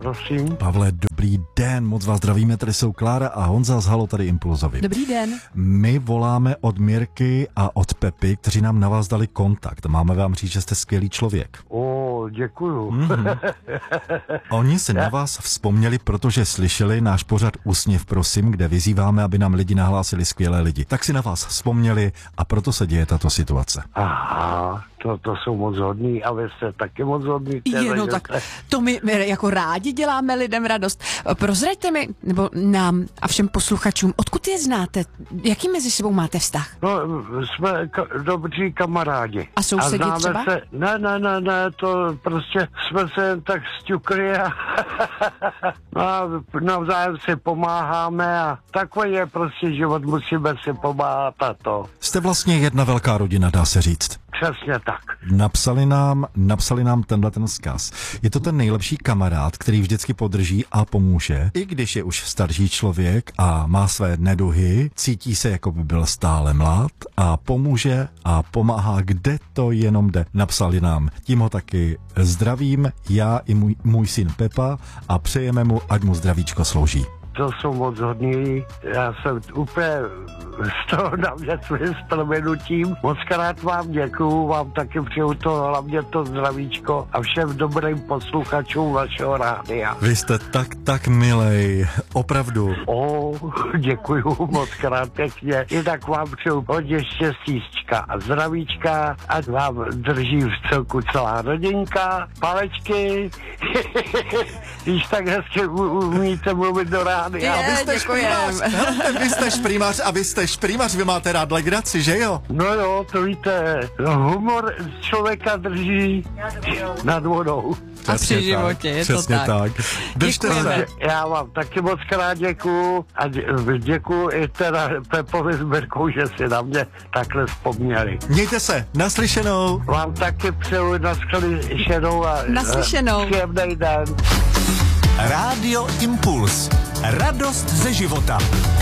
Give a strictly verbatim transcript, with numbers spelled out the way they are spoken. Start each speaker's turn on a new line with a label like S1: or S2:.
S1: prosím.
S2: Pavle, dobrý den, moc vás zdravíme, tady jsou Klára a Honza z Halo tady Impulzovi.
S3: Dobrý den.
S2: My voláme od Mirky a od Pepy, kteří nám na vás dali kontakt. Máme vám říct, že jste skvělý člověk.
S1: O, děkuju.
S2: Mm-hmm. Oni si na vás vzpomněli, protože slyšeli náš pořad Úsměv prosím, kde vyzýváme, aby nám lidi nahlásili skvělé lidi. Tak si na vás vzpomněli a proto se děje tato situace.
S1: Aha, to, to jsou moc hodný a vy jste taky moc hodný.
S3: Je, no tak to my, my jako rádi děláme lidem radost. Prozraďte mi, nebo nám a všem posluchačům, odkud je znáte? Jaký mezi sebou máte vztah?
S1: No, jsme ka- dobří kamarádi.
S3: A sousedí
S1: a
S3: třeba?
S1: Se, ne, ne, ne, ne, to prostě jsme se jen tak sťukli a, a navzájem si pomáháme a takový je prostě život, musíme si pomáhat a to.
S2: Jste vlastně jedna velká rodina, dá se říct.
S1: Přesně tak.
S2: Napsali nám, napsali nám tenhle ten vzkaz. Je to ten nejlepší kamarád, který vždycky podrží a pomůže. I když je už starší člověk a má své neduhy, cítí se, jako by byl stále mlád a pomůže a pomáhá, kde to jenom jde. Napsali nám. Tím ho taky zdravím, já i můj, můj syn Pepa a přejeme mu, ať mu zdravíčko slouží.
S1: To jsou moc hodní, já jsem úplně z toho na mě s proměnutím. Moc krát vám děkuju, vám taky přeju to, hlavně to zdravíčko a všem dobrým posluchačům vašeho rádia.
S2: Vy jste tak, tak milej, opravdu.
S1: O, děkuju moc krát pěkně. I tak vám přeju hodně štěstíčka a zdravíčka, ať vám drží v celku celá rodinka, palečky, když tak hezky umíte mluvit do rádia.
S3: Je,
S2: vy jste šprýmař, vy jste šprýmař a vy jste šprýmař, vy máte rád legraci, že jo?
S1: No jo, to víte, humor člověka drží nad vodou.
S3: A při životě, je to tak.
S2: tak. Držte se.
S1: Já vám taky moc krát děkuju a děkuju i teda Pepovi s Mirkou, že si na mě takhle vzpomněli.
S2: Mějte se, naslyšenou.
S1: Vám taky přeju naslyšenou a
S3: Naslyšenou.
S1: příjemný den.
S4: Rádio Impuls. Radost ze života.